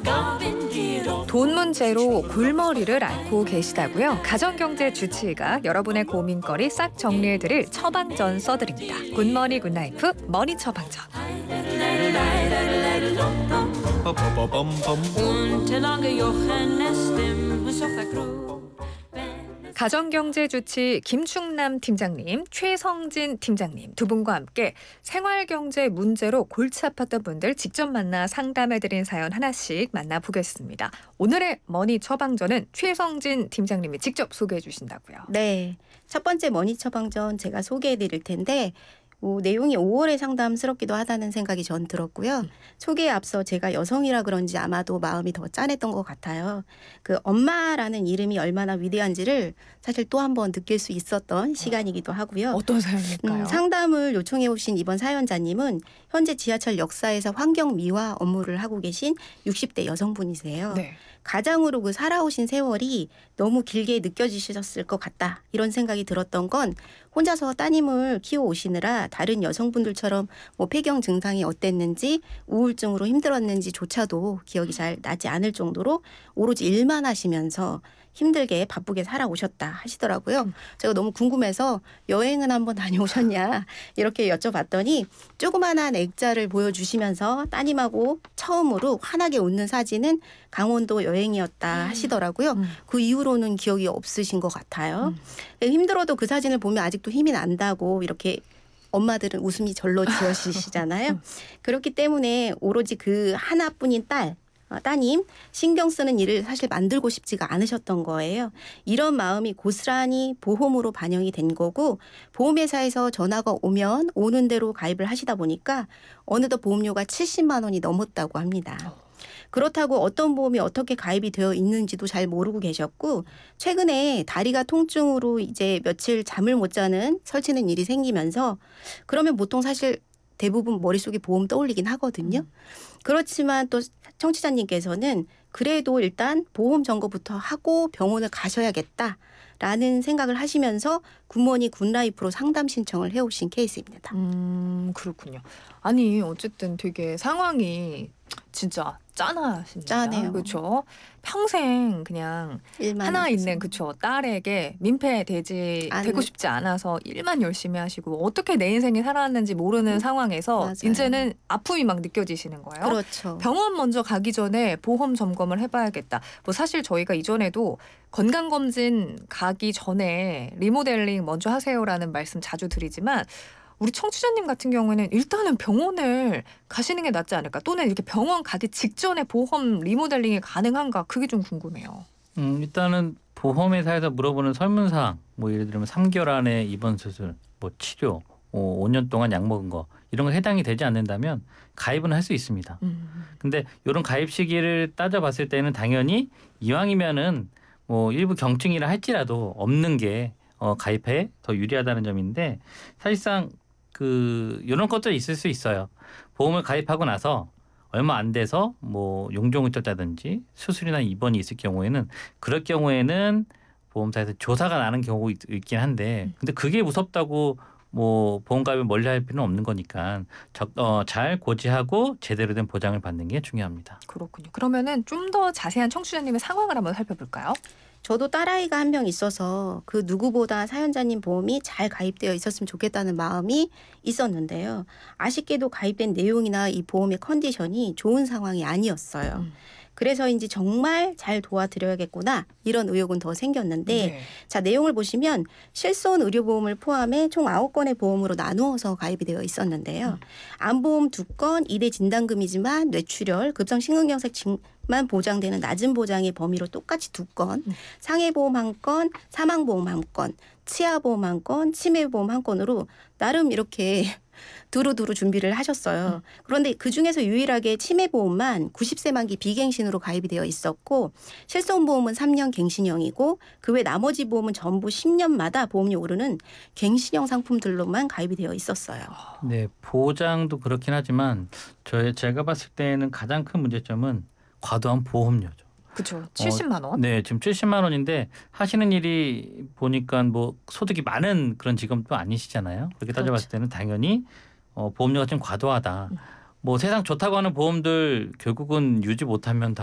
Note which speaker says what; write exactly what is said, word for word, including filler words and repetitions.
Speaker 1: 돈 문제로 골머리를 앓고 계시다고요? 가정경제 주치의가 여러분의 고민거리 싹 정리해드릴 처방전 써드립니다. 굿머니 굿라이프 머니 처방전. 가정경제주치 김충남 팀장님, 최성진 팀장님 두 분과 함께 생활경제 문제로 골치 아팠던 분들 직접 만나 상담해드린 사연 하나씩 만나보겠습니다. 오늘의 머니 처방전은 최성진 팀장님이 직접 소개해 주신다고요.
Speaker 2: 네, 첫 번째 머니 처방전 제가 소개해드릴 텐데 뭐, 내용이 오월에 상담스럽기도 하다는 생각이 전 들었고요. 음. 소개에 앞서 제가 여성이라 그런지 아마도 마음이 더 짠했던 것 같아요. 그 엄마라는 이름이 얼마나 위대한지를 사실 또 한 번 느낄 수 있었던 시간이기도 하고요.
Speaker 1: 어떤 사연일까요?
Speaker 2: 음, 상담을 요청해 오신 이번 사연자님은 현재 지하철 역사에서 환경미화 업무를 하고 계신 육십 대 여성분이세요. 네. 가장으로 그 살아오신 세월이 너무 길게 느껴지셨을 것 같다. 이런 생각이 들었던 건 혼자서 따님을 키워오시느라 다른 여성분들처럼 뭐 폐경 증상이 어땠는지 우울증으로 힘들었는지조차도 기억이 잘 나지 않을 정도로 오로지 일만 하시면서 힘들게 바쁘게 살아오셨다 하시더라고요. 제가 너무 궁금해서 여행은 한번 다녀오셨냐 이렇게 여쭤봤더니 조그만한 액자를 보여주시면서 따님하고 처음으로 환하게 웃는 사진은 강원도 여행이었다 하시더라고요. 음. 그 이후로는 기억이 없으신 것 같아요. 음. 힘들어도 그 사진을 보면 아직도 힘이 난다고 이렇게 엄마들은 웃음이 절로 지어지시잖아요. 그렇기 때문에 오로지 그 하나뿐인 딸 따님 신경 쓰는 일을 사실 만들고 싶지가 않으셨던 거예요. 이런 마음이 고스란히 보험으로 반영이 된 거고 보험회사에서 전화가 오면 오는 대로 가입을 하시다 보니까 어느덧 보험료가 칠십만 원이 넘었다고 합니다. 그렇다고 어떤 보험이 어떻게 가입이 되어 있는지도 잘 모르고 계셨고 최근에 다리가 통증으로 이제 며칠 잠을 못 자는 설치는 일이 생기면서 그러면 보통 사실 대부분 머릿속에 보험 떠올리긴 하거든요. 음. 그렇지만 또 청취자님께서는 그래도 일단 보험 점거부터 하고 병원을 가셔야겠다라는 생각을 하시면서 굿머니 굿라이프로 상담 신청을 해오신 케이스입니다.
Speaker 1: 음, 그렇군요. 아니 어쨌든 되게 상황이 진짜 짠하십니다.
Speaker 2: 짠해요.
Speaker 1: 그렇죠. 평생 그냥 하나
Speaker 2: 하셔서.
Speaker 1: 있는 그쵸 딸에게 민폐되지
Speaker 2: 안...
Speaker 1: 되고 싶지 않아서 일만 열심히 하시고 어떻게 내 인생이 살아왔는지 모르는 음? 상황에서
Speaker 2: 맞아요.
Speaker 1: 이제는 아픔이 막 느껴지시는 거예요.
Speaker 2: 그렇죠.
Speaker 1: 병원 먼저 가기 전에 보험 점검을 해봐야겠다. 뭐 사실 저희가 이전에도 건강검진 가기 전에 리모델링 먼저 하세요라는 말씀 자주 드리지만 우리 청취자님 같은 경우에는 일단은 병원을 가시는 게 낫지 않을까? 또는 이렇게 병원 가기 직전에 보험 리모델링이 가능한가? 그게 좀 궁금해요.
Speaker 3: 음, 일단은 보험회사에서 물어보는 설문사항, 뭐 예를 들면 삼 개월 안에 입원 수술, 뭐 치료, 뭐 오 년 동안 약 먹은 거 이런 거 해당이 되지 않는다면 가입은 할 수 있습니다. 음. 근데 이런 가입 시기를 따져봤을 때는 당연히 이왕이면은 뭐 일부 경증이라 할지라도 없는 게 어, 가입에 더 유리하다는 점인데 사실상 그 이런 것들이 있을 수 있어요. 보험을 가입하고 나서 얼마 안 돼서 뭐 용종을 떴다든지 수술이나 입원이 있을 경우에는 그럴 경우에는 보험사에서 조사가 나는 경우가 있, 있긴 한데 근데 그게 무섭다고 뭐 보험 가입을 멀리할 필요는 없는 거니까 적, 어, 잘 고지하고 제대로 된 보장을 받는 게 중요합니다.
Speaker 1: 그렇군요. 그러면은 좀 더 자세한 청취자님의 상황을 한번 살펴볼까요?
Speaker 2: 저도 딸아이가 한 명 있어서 그 누구보다 사연자님 보험이 잘 가입되어 있었으면 좋겠다는 마음이 있었는데요. 아쉽게도 가입된 내용이나 이 보험의 컨디션이 좋은 상황이 아니었어요. 음. 그래서인지 정말 잘 도와드려야겠구나 이런 의욕은 더 생겼는데 네. 자 내용을 보시면 실손 의료보험을 포함해 총 아홉 건의 보험으로 나누어서 가입이 되어 있었는데요. 음. 암보험 두 건, 이 대 진단금이지만 뇌출혈, 급성심근경색만 보장되는 낮은 보장의 범위로 똑같이 두 건, 음. 상해보험 한 건, 사망보험 한 건, 치아보험 한 건, 치매보험 한 건으로 나름 이렇게 두루두루 준비를 하셨어요. 음. 그런데 그중에서 유일하게 치매보험만 구십 세 만기 비갱신으로 가입이 되어 있었고 실손보험은 삼 년 갱신형이고 그 외 나머지 보험은 전부 십 년마다 보험료 오르는 갱신형 상품들로만 가입이 되어 있었어요.
Speaker 3: 네, 보장도 그렇긴 하지만 저 제가 봤을 때는 가장 큰 문제점은 과도한 보험료죠.
Speaker 1: 그렇죠. 칠십만 원?
Speaker 3: 어, 네, 지금 칠십만 원인데 하시는 일이 보니까 뭐 소득이 많은 그런 직업도 아니시잖아요. 그렇게 따져봤을 때는 당연히 어, 보험료가 좀 과도하다. 뭐 세상 좋다고 하는 보험들 결국은 유지 못하면 다